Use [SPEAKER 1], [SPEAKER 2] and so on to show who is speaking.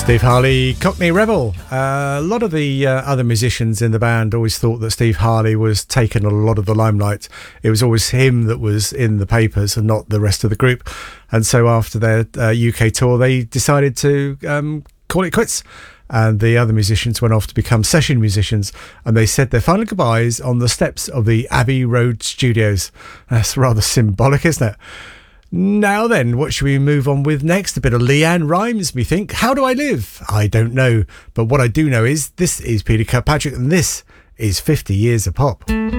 [SPEAKER 1] Steve Harley, Cockney Rebel. A lot of the other musicians in the band always thought that Steve Harley was taking a lot of the limelight. It was always him that was in the papers and not the rest of the group. And so after their UK tour, they decided to call it quits. And the other musicians went off to become session musicians, and they said their final goodbyes on the steps of the Abbey Road studios. That's rather symbolic, isn't it? Now then, what should we move on with next? A bit of Leanne Rimes, me think. How do I live? I don't know. But what I do know is this is Peter Kirkpatrick, and this is 50 Years of Pop.